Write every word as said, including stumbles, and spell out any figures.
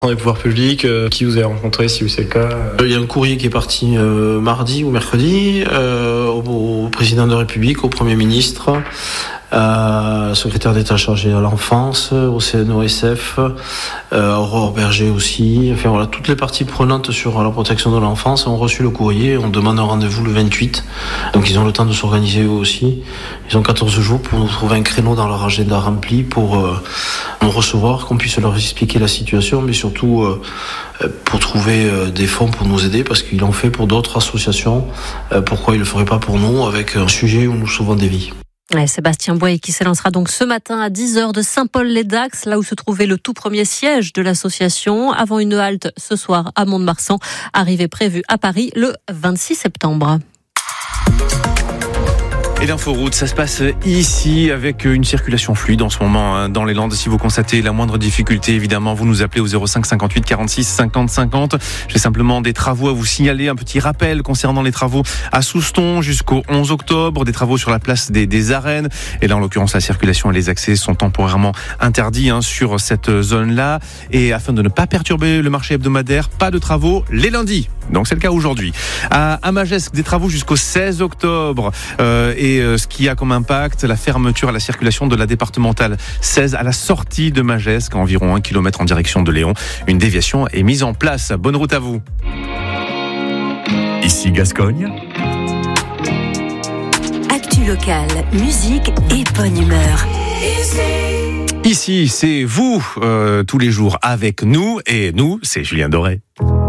Les pouvoirs publics, euh, qui vous avez rencontré si c'est le cas? Il y a un courrier qui est parti euh, mardi ou mercredi euh, au, au président de la République, au Premier ministre, euh, secrétaire d'État chargé de l'enfance, au C N O S F, euh, Aurore Berger aussi. Enfin voilà, toutes les parties prenantes sur la protection de l'enfance ont reçu le courrier. On demande un rendez-vous le vingt-huit. Donc ils ont le temps de s'organiser eux aussi. Ils ont quatorze jours pour nous trouver un créneau dans leur agenda rempli pour euh, nous recevoir, qu'on puisse leur expliquer la situation, mais surtout euh, pour trouver euh, des fonds pour nous aider, parce qu'ils l'ont fait pour d'autres associations. Euh, pourquoi ils le feraient pas pour nous, avec un sujet où nous sauvons des vies? Ouais, Sébastien Boyer qui s'élancera donc ce matin à dix heures de Saint-Paul-les-Dax, là où se trouvait le tout premier siège de l'association, avant une halte ce soir à Mont-de-Marsan, arrivée prévue à Paris le vingt-six septembre. Et l'inforoute, ça se passe ici avec une circulation fluide en ce moment hein, dans les Landes. Si vous constatez la moindre difficulté, évidemment, vous nous appelez au zéro cinq cinquante-huit quarante-six cinquante cinquante. J'ai simplement des travaux à vous signaler, un petit rappel concernant les travaux à Souston jusqu'au onze octobre, des travaux sur la place des, des Arènes. Et là, en l'occurrence, la circulation et les accès sont temporairement interdits hein, sur cette zone-là. Et afin de ne pas perturber le marché hebdomadaire, pas de travaux les lundis. Donc c'est le cas aujourd'hui. À, à Magescq, des travaux jusqu'au seize octobre. Euh, et euh, ce qui a comme impact la fermeture à la circulation de la départementale seize à la sortie de Magescq, à environ un kilomètre en direction de Léon. Une déviation est mise en place. Bonne route à vous. Ici Gascogne. Actu locale, musique et bonne humeur. Ici, c'est vous, euh, tous les jours avec nous. Et nous, c'est Julien Doré.